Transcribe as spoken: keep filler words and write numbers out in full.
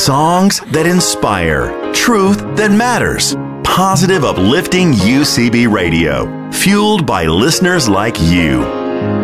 Songs that inspire. Truth that matters. Positive, uplifting U C B Radio. Fueled by listeners like you.